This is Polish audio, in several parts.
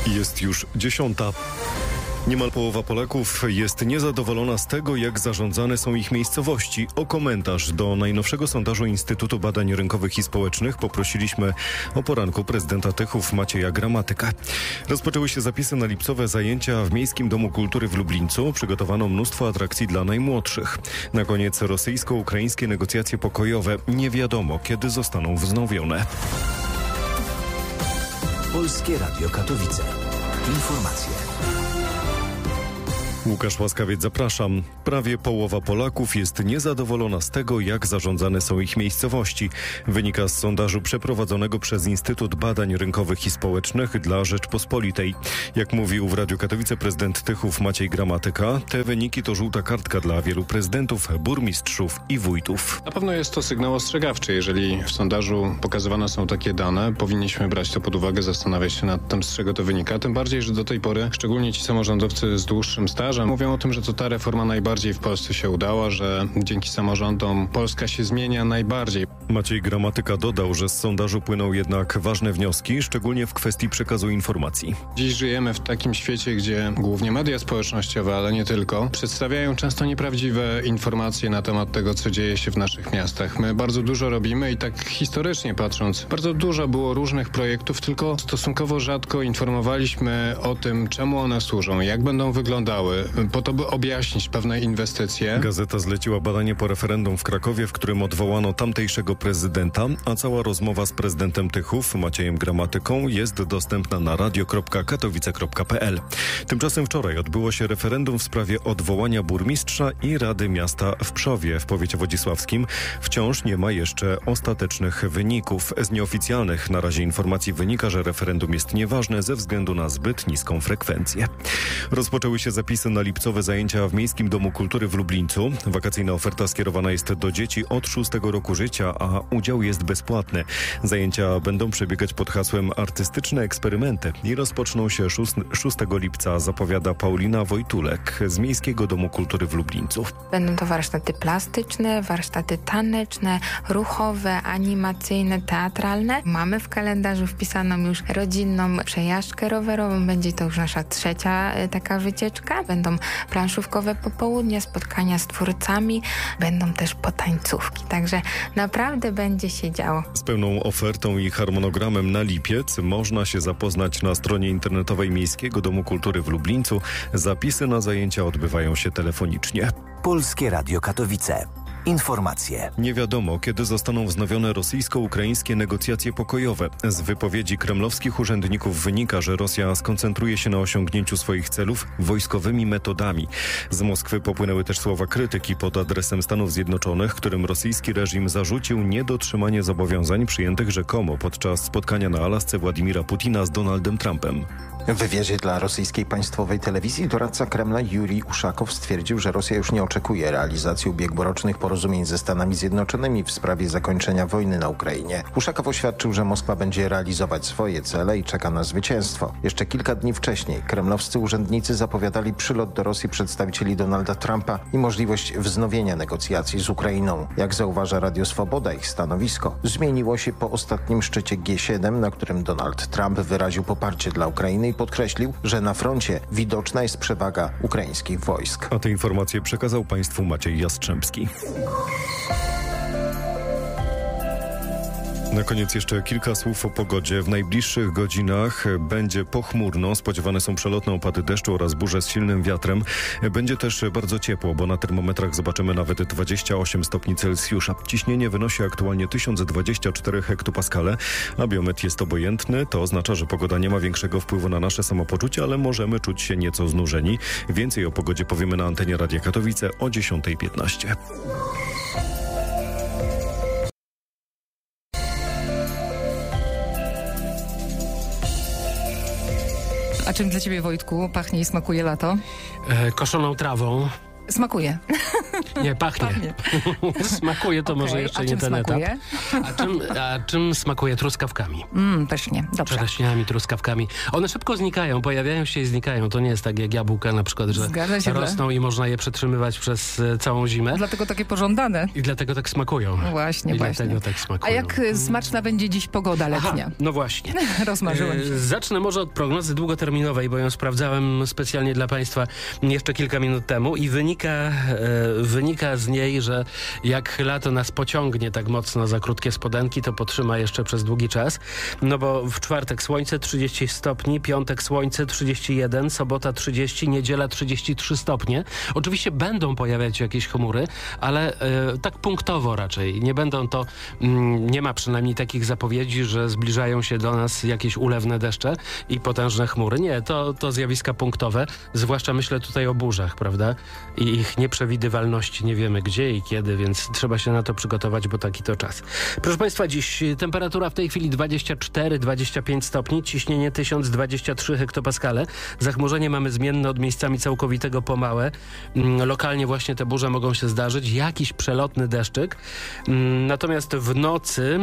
Jest już 10. Niemal połowa Polaków jest niezadowolona z tego, jak zarządzane są ich miejscowości. O komentarz do najnowszego sondażu Instytutu Badań Rynkowych i Społecznych poprosiliśmy o poranku prezydenta Tychów Macieja Gramatyka. Rozpoczęły się zapisy na lipcowe zajęcia w Miejskim Domu Kultury w Lublińcu. Przygotowano mnóstwo atrakcji dla najmłodszych. Na koniec rosyjsko-ukraińskie negocjacje pokojowe. Nie wiadomo, kiedy zostaną wznowione. Polskie Radio Katowice. Informacje. Łukasz Łaskawiec, zapraszam. Prawie połowa Polaków jest niezadowolona z tego, jak zarządzane są ich miejscowości. Wynika z sondażu przeprowadzonego przez Instytut Badań Rynkowych i Społecznych dla Rzeczpospolitej. Jak mówił w Radiu Katowice prezydent Tychów Maciej Gramatyka, te wyniki to żółta kartka dla wielu prezydentów, burmistrzów i wójtów. Na pewno jest to sygnał ostrzegawczy. Jeżeli w sondażu pokazywane są takie dane, powinniśmy brać to pod uwagę, zastanawiać się nad tym, z czego to wynika. Tym bardziej, że do tej pory, szczególnie ci samorządowcy z dłuższym stażem, mówią o tym, że to ta reforma najbardziej w Polsce się udała, że dzięki samorządom Polska się zmienia najbardziej. Maciej Gramatyka dodał, że z sondażu płyną jednak ważne wnioski, szczególnie w kwestii przekazu informacji. Dziś żyjemy w takim świecie, gdzie głównie media społecznościowe, ale nie tylko, przedstawiają często nieprawdziwe informacje na temat tego, co dzieje się w naszych miastach. My bardzo dużo robimy i tak historycznie patrząc, bardzo dużo było różnych projektów, tylko stosunkowo rzadko informowaliśmy o tym, czemu one służą, jak będą wyglądały, po to, by objaśnić pewne inwestycje. Gazeta zleciła badanie po referendum w Krakowie, w którym odwołano tamtejszego prezydenta, a cała rozmowa z prezydentem Tychów, Maciejem Gramatyką, jest dostępna na radio.katowice.pl. Tymczasem wczoraj odbyło się referendum w sprawie odwołania burmistrza i Rady Miasta w Pszowie w powiecie wodzisławskim. Wciąż nie ma jeszcze ostatecznych wyników. Z nieoficjalnych na razie informacji wynika, że referendum jest nieważne ze względu na zbyt niską frekwencję. Rozpoczęły się zapisy na lipcowe zajęcia w Miejskim Domu Kultury w Lublińcu. Wakacyjna oferta skierowana jest do dzieci od 6 roku życia, a udział jest bezpłatny. Zajęcia będą przebiegać pod hasłem Artystyczne eksperymenty i rozpoczną się 6 lipca, zapowiada Paulina Wojtulek z Miejskiego Domu Kultury w Lublińcu. Będą to warsztaty plastyczne, warsztaty taneczne, ruchowe, animacyjne, teatralne. Mamy w kalendarzu wpisaną już rodzinną przejażdżkę rowerową. Będzie to już nasza trzecia taka wycieczka. Będą planszówkowe popołudnie, spotkania z twórcami, będą też potańcówki. Także naprawdę będzie się działo. Z pełną ofertą i harmonogramem na lipiec można się zapoznać na stronie internetowej Miejskiego Domu Kultury w Lublińcu. Zapisy na zajęcia odbywają się telefonicznie. Polskie Radio Katowice. Informacje. Nie wiadomo, kiedy zostaną wznowione rosyjsko-ukraińskie negocjacje pokojowe. Z wypowiedzi kremlowskich urzędników wynika, że Rosja skoncentruje się na osiągnięciu swoich celów wojskowymi metodami. Z Moskwy popłynęły też słowa krytyki pod adresem Stanów Zjednoczonych, którym rosyjski reżim zarzucił niedotrzymanie zobowiązań przyjętych rzekomo podczas spotkania na Alasce Władimira Putina z Donaldem Trumpem. W wywiadzie dla rosyjskiej państwowej telewizji doradca Kremla Jurij Uszakow stwierdził, że Rosja już nie oczekuje realizacji ubiegłorocznych porozumień ze Stanami Zjednoczonymi w sprawie zakończenia wojny na Ukrainie. Uszakow oświadczył, że Moskwa będzie realizować swoje cele i czeka na zwycięstwo. Jeszcze kilka dni wcześniej kremlowscy urzędnicy zapowiadali przylot do Rosji przedstawicieli Donalda Trumpa i możliwość wznowienia negocjacji z Ukrainą. Jak zauważa Radio Swoboda, ich stanowisko zmieniło się po ostatnim szczycie G7, na którym Donald Trump wyraził poparcie dla Ukrainy i podkreślił, że na froncie widoczna jest przewaga ukraińskich wojsk. A te informacje przekazał Państwu Maciej Jastrzębski. Na koniec jeszcze kilka słów o pogodzie. W najbliższych godzinach będzie pochmurno. Spodziewane są przelotne opady deszczu oraz burze z silnym wiatrem. Będzie też bardzo ciepło, bo na termometrach zobaczymy nawet 28 stopni Celsjusza. Ciśnienie wynosi aktualnie 1024 hektopaskale, a biometr jest obojętny. To oznacza, że pogoda nie ma większego wpływu na nasze samopoczucie, ale możemy czuć się nieco znużeni. Więcej o pogodzie powiemy na antenie Radia Katowice o 10:15. A czym dla ciebie, Wojtku, pachnie i smakuje lato? Koszoną trawą. Smakuje. Nie, pachnie. Smakuje to może jeszcze nie ten smakuje? etap. A czym smakuje? Truskawkami. Pysznie, dobrze. Czereśniami, truskawkami. One szybko znikają, pojawiają się i znikają. To nie jest tak jak jabłka na przykład, że rosną i można je przetrzymywać przez całą zimę. Dlatego takie pożądane. I dlatego tak smakują. Właśnie. Dlatego tak smakują. A jak smaczna będzie dziś pogoda letnia? No właśnie. Rozmarzyłem się. Zacznę może od prognozy długoterminowej, bo ją sprawdzałem specjalnie dla Państwa jeszcze kilka minut temu i wynika z niej, że jak lato nas pociągnie tak mocno za krótkie spodenki, to potrzyma jeszcze przez długi czas. No bo w czwartek słońce 30 stopni, piątek słońce 31, sobota 30, niedziela 33 stopnie. Oczywiście będą pojawiać się jakieś chmury, ale tak punktowo raczej. Nie będą to, nie ma przynajmniej takich zapowiedzi, że zbliżają się do nas jakieś ulewne deszcze i potężne chmury. Nie, to zjawiska punktowe, zwłaszcza myślę tutaj o burzach, prawda? I ich nieprzewidywalności. Nie wiemy gdzie i kiedy, więc trzeba się na to przygotować, bo taki to czas. Proszę Państwa, dziś temperatura w tej chwili 24-25 stopni, ciśnienie 1023 hektopaskale. Zachmurzenie mamy zmienne od miejscami całkowitego po małe. Lokalnie właśnie te burze mogą się zdarzyć. Jakiś przelotny deszczyk. Natomiast w nocy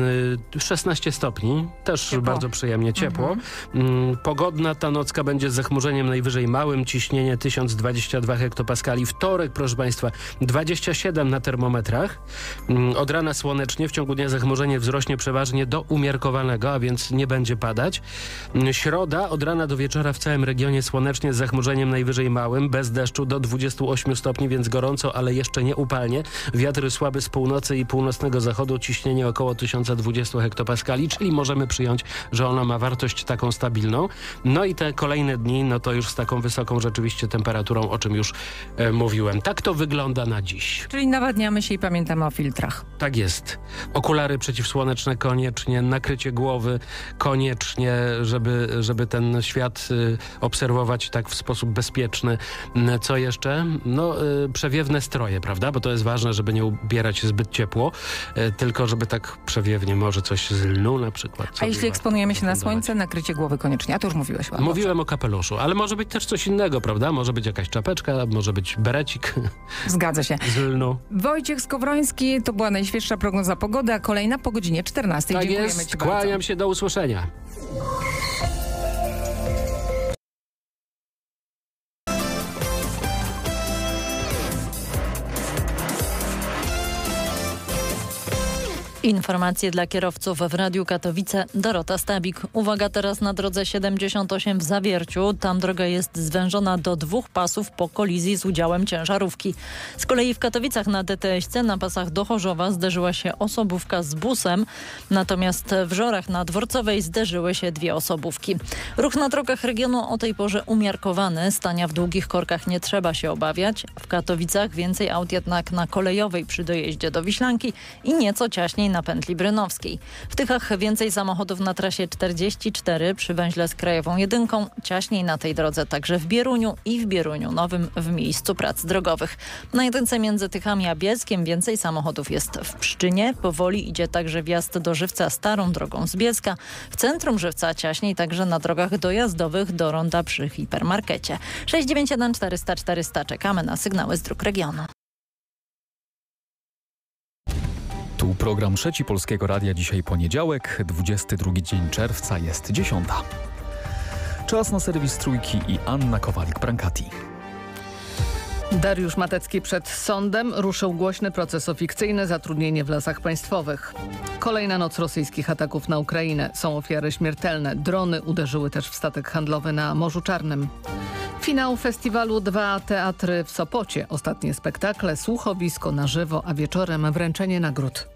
16 stopni. Też ciepło. Bardzo przyjemnie ciepło. Pogodna ta nocka będzie z zachmurzeniem najwyżej małym. Ciśnienie 1022 hektopaskali. Wtorek, proszę Państwa, 27 na termometrach. Od rana słonecznie. W ciągu dnia zachmurzenie wzrośnie przeważnie do umiarkowanego, a więc nie będzie padać. Środa od rana do wieczora w całym regionie słonecznie z zachmurzeniem najwyżej małym, bez deszczu do 28 stopni, więc gorąco, ale jeszcze nie upalnie. Wiatry słaby z północy i północnego zachodu, ciśnienie około 1020 hektopaskali, czyli możemy przyjąć, że ona ma wartość taką stabilną. No i te kolejne dni, no to już z taką wysoką rzeczywiście temperaturą, o czym już mówiłem. Tak to wygląda na dziś. Czyli nawadniamy się i pamiętamy o filtrach. Tak jest. Okulary przeciwsłoneczne koniecznie, nakrycie głowy koniecznie, żeby ten świat obserwować tak w sposób bezpieczny. Co jeszcze? No, przewiewne stroje, prawda? Bo to jest ważne, żeby nie ubierać się zbyt ciepło, tylko żeby tak przewiewnie, może coś z lnu na przykład. A jeśli eksponujemy się na słońce, nakrycie głowy koniecznie. A to już mówiłeś. Mówiłem o kapeluszu, ale może być też coś innego, prawda? Może być jakaś czapeczka, może być berecik. Zgadza się. Z lnu. Wojciech Skowroński, to była najświeższa prognoza pogody, a kolejna po godzinie 14. Tak Dziękujemy jest, Ci bardzo. kłaniam się, do usłyszenia. Informacje dla kierowców w Radiu Katowice. Dorota Stabik. Uwaga teraz na drodze 78 w Zawierciu. Tam droga jest zwężona do 2 pasów po kolizji z udziałem ciężarówki. Z kolei w Katowicach na DTS-ce na pasach do Chorzowa zderzyła się osobówka z busem. Natomiast w Żorach na Dworcowej zderzyły się 2 osobówki. Ruch na drogach regionu o tej porze umiarkowany. Stania w długich korkach nie trzeba się obawiać. W Katowicach więcej aut jednak na Kolejowej przy dojeździe do Wiślanki i nieco ciaśniej na pętli brynowskiej. W Tychach więcej samochodów na trasie 44 przy węźle z Krajową Jedynką, ciaśniej na tej drodze także w Bieruniu i w Bieruniu Nowym w miejscu prac drogowych. Na jedynce między Tychami a Bielskiem więcej samochodów jest w Pszczynie. Powoli idzie także wjazd do Żywca starą drogą z Bielska. W centrum Żywca ciaśniej także na drogach dojazdowych do ronda przy hipermarkecie. 691 400 400. Czekamy na sygnały z dróg regionu. Tu program Trzeci Polskiego Radia. Dzisiaj poniedziałek, 22 dzień czerwca, jest 10. Czas na serwis Trójki i Anna Kowalik-Brankati. Dariusz Matecki przed sądem. Ruszył głośny proces o fikcyjne zatrudnienie w Lasach Państwowych. Kolejna noc rosyjskich ataków na Ukrainę. Są ofiary śmiertelne. Drony uderzyły też w statek handlowy na Morzu Czarnym. Finał festiwalu 2 teatry w Sopocie. Ostatnie spektakle, słuchowisko na żywo, a wieczorem wręczenie nagród.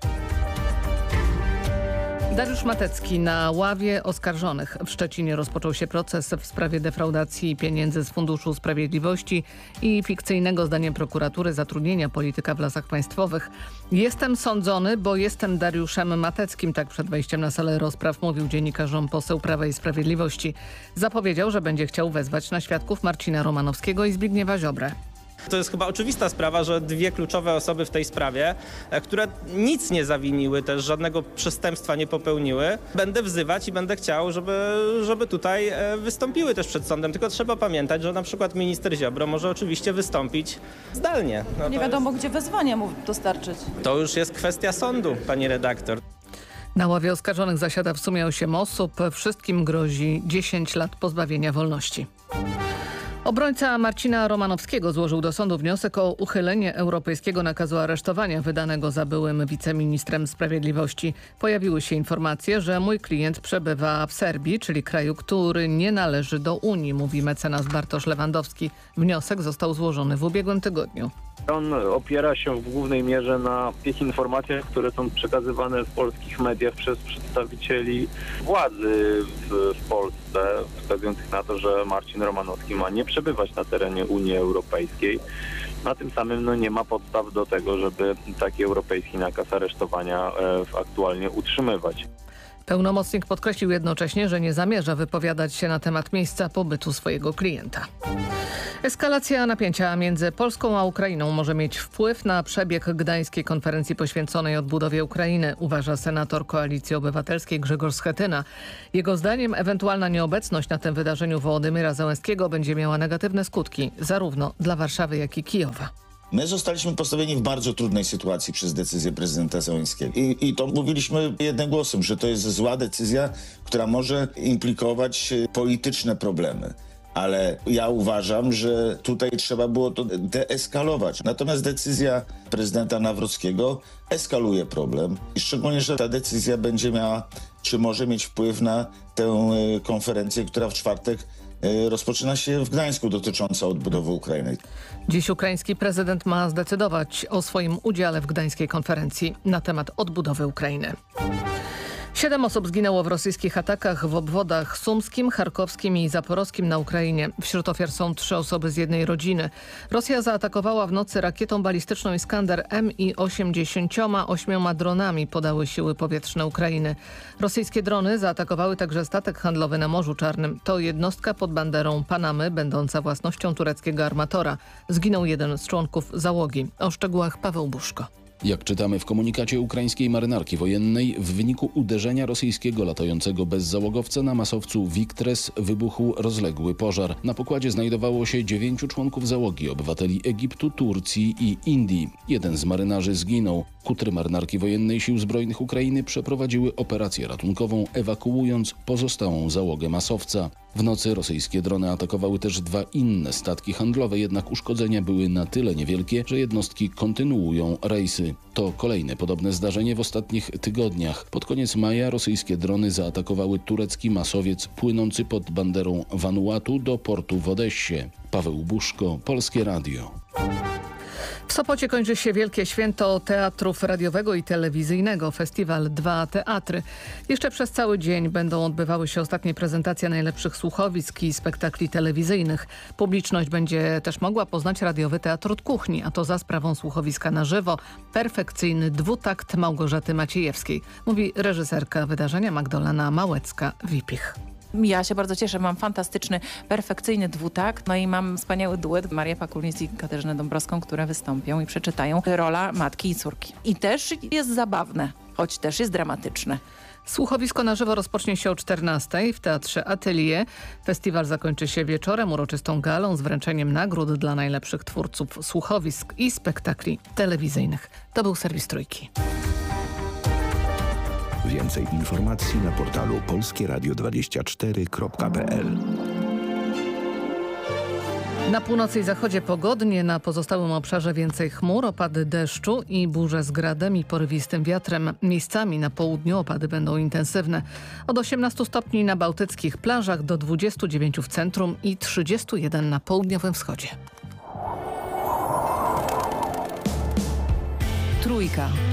Dariusz Matecki na ławie oskarżonych. W Szczecinie rozpoczął się proces w sprawie defraudacji pieniędzy z Funduszu Sprawiedliwości i fikcyjnego, zdaniem prokuratury, zatrudnienia polityka w Lasach Państwowych. Jestem sądzony, bo jestem Dariuszem Mateckim. Tak przed wejściem na salę rozpraw mówił dziennikarzom poseł Prawa i Sprawiedliwości. Zapowiedział, że będzie chciał wezwać na świadków Marcina Romanowskiego i Zbigniewa Ziobrę. To jest chyba oczywista sprawa, że dwie kluczowe osoby w tej sprawie, które nic nie zawiniły, też żadnego przestępstwa nie popełniły, będę wzywać i będę chciał, żeby tutaj wystąpiły też przed sądem. Tylko trzeba pamiętać, że na przykład minister Ziobro może oczywiście wystąpić zdalnie. Nie wiadomo, gdzie wezwanie mu dostarczyć. To już jest kwestia sądu, pani redaktor. Na ławie oskarżonych zasiada w sumie 8 osób. Wszystkim grozi 10 lat pozbawienia wolności. Obrońca Marcina Romanowskiego złożył do sądu wniosek o uchylenie europejskiego nakazu aresztowania wydanego za byłym wiceministrem sprawiedliwości. Pojawiły się informacje, że mój klient przebywa w Serbii, czyli kraju, który nie należy do Unii, mówi mecenas Bartosz Lewandowski. Wniosek został złożony w ubiegłym tygodniu. On opiera się w głównej mierze na tych informacjach, które są przekazywane w polskich mediach przez przedstawicieli władzy w Polsce, wskazujących na to, że Marcin Romanowski ma nie przebywać na terenie Unii Europejskiej. A tym samym nie ma podstaw do tego, żeby taki europejski nakaz aresztowania aktualnie utrzymywać. Pełnomocnik podkreślił jednocześnie, że nie zamierza wypowiadać się na temat miejsca pobytu swojego klienta. Eskalacja napięcia między Polską a Ukrainą może mieć wpływ na przebieg gdańskiej konferencji poświęconej odbudowie Ukrainy, uważa senator Koalicji Obywatelskiej Grzegorz Schetyna. Jego zdaniem ewentualna nieobecność na tym wydarzeniu Wołodymyra Zełenskiego będzie miała negatywne skutki zarówno dla Warszawy, jak i Kijowa. My zostaliśmy postawieni w bardzo trudnej sytuacji przez decyzję prezydenta Zełenskiego. I to mówiliśmy jednym głosem, że to jest zła decyzja, która może implikować polityczne problemy. Ale ja uważam, że tutaj trzeba było to deeskalować. Natomiast decyzja prezydenta Nawrockiego eskaluje problem. I szczególnie, że ta decyzja będzie miała, czy może mieć wpływ na tę konferencję, która w czwartek rozpoczyna się w Gdańsku, dotycząca odbudowy Ukrainy. Dziś ukraiński prezydent ma zdecydować o swoim udziale w gdańskiej konferencji na temat odbudowy Ukrainy. 7 osób zginęło w rosyjskich atakach w obwodach sumskim, charkowskim i zaporowskim na Ukrainie. Wśród ofiar są 3 osoby z jednej rodziny. Rosja zaatakowała w nocy rakietą balistyczną Iskander-M i 88 dronami, podały siły powietrzne Ukrainy. Rosyjskie drony zaatakowały także statek handlowy na Morzu Czarnym. To jednostka pod banderą Panamy, będąca własnością tureckiego armatora. Zginął jeden z członków załogi. O szczegółach Paweł Buszko. Jak czytamy w komunikacie ukraińskiej marynarki wojennej, w wyniku uderzenia rosyjskiego latającego bezzałogowca na masowcu Wiktres wybuchł rozległy pożar. Na pokładzie znajdowało się 9 członków załogi, obywateli Egiptu, Turcji i Indii. Jeden z marynarzy zginął. Kutry marynarki wojennej Sił Zbrojnych Ukrainy przeprowadziły operację ratunkową, ewakuując pozostałą załogę masowca. W nocy rosyjskie drony atakowały też 2 inne statki handlowe, jednak uszkodzenia były na tyle niewielkie, że jednostki kontynuują rejsy. To kolejne podobne zdarzenie w ostatnich tygodniach. Pod koniec maja rosyjskie drony zaatakowały turecki masowiec płynący pod banderą Vanuatu do portu w Odessie. Paweł Buszko, Polskie Radio. W Sopocie kończy się Wielkie Święto Teatrów Radiowego i Telewizyjnego, festiwal 2 Teatry. Jeszcze przez cały dzień będą odbywały się ostatnie prezentacje najlepszych słuchowisk i spektakli telewizyjnych. Publiczność będzie też mogła poznać radiowy teatr od kuchni, a to za sprawą słuchowiska na żywo. Perfekcyjny dwutakt Małgorzaty Maciejewskiej, mówi reżyserka wydarzenia Magdalena Małecka-Wipich. Ja się bardzo cieszę, mam fantastyczny, perfekcyjny dwutakt, no i mam wspaniały duet Marię Pakulnic i Katarzynę Dąbrowską, które wystąpią i przeczytają rola matki i córki. I też jest zabawne, choć też jest dramatyczne. Słuchowisko na żywo rozpocznie się o 14:00 w Teatrze Atelier. Festiwal zakończy się wieczorem uroczystą galą z wręczeniem nagród dla najlepszych twórców słuchowisk i spektakli telewizyjnych. To był serwis Trójki. Więcej informacji na portalu polskieradio24.pl. Na północy i zachodzie pogodnie, na pozostałym obszarze więcej chmur, opady deszczu i burze z gradem i porywistym wiatrem. Miejscami na południu opady będą intensywne. Od 18 stopni na bałtyckich plażach do 29 w centrum i 31 na południowym wschodzie. Trójka.